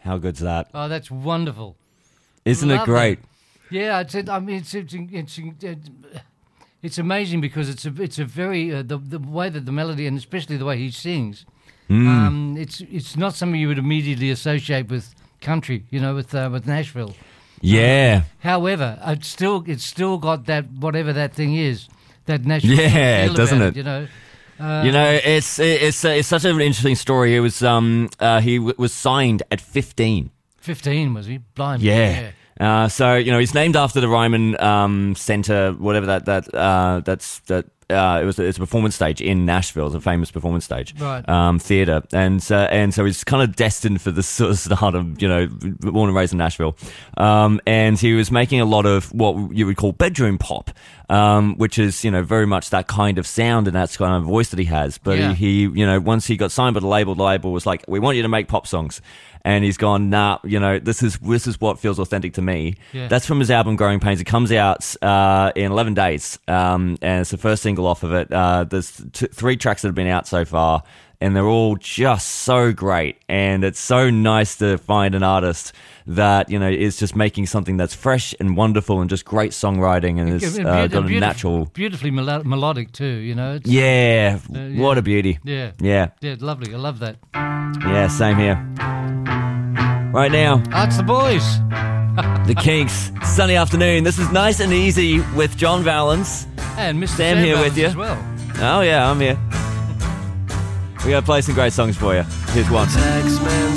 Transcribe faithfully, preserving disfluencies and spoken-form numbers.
How good's that? Oh, that's wonderful. Isn't Love it great? It. Yeah, it's, I mean, it's it's it's, it's, it's amazing because it's a it's a very uh, the the way that the melody and especially the way he sings. Mm. Um, it's it's not something you would immediately associate with country, you know, with uh, with Nashville. Yeah. However, it's still it's still got that whatever that thing is, that Nashville. Yeah, feel doesn't about it? You know. Uh, You know, it's it's it's such an interesting story. It was um uh, he w- was signed at fifteen. Fifteen was he? Blind. Yeah. Uh, so you know he's named after the Ryman um, Center, whatever that that uh, that's that. Uh, it was it's a performance stage in Nashville. It's a famous performance stage, Right. um, theater, and uh, and so he's kind of destined for the sort of stardom. You know, born and raised in Nashville, um, and he was making a lot of what you would call bedroom pop, um, which is you know very much that kind of sound and that kind of voice that he has. But Yeah. he, he, you know, once he got signed by the label, the label was like, "We want you to make pop songs." And he's gone, nah, you know, this is this is what feels authentic to me. Yeah. That's from his album Growing Pains. It comes out uh, in eleven days, um, and it's the first single off of it. Uh, there's t- three tracks that have been out so far, and they're all just so great. And it's so nice to find an artist that, you know, is just making something that's fresh and wonderful and just great songwriting and has And uh, beaut- got a beautif- natural... beautifully melo- melodic too. You know. It's, Yeah, Uh, yeah. what a beauty. Yeah. Yeah, Yeah. Lovely. I love that. yeah, same here. Right now... Oh, it's the boys. The Kinks, sunny afternoon. This is Nice and Easy with John Valens. And Mister Sam here with you. as well. Oh yeah, I'm here. We gotta play some great songs for you. Here's one.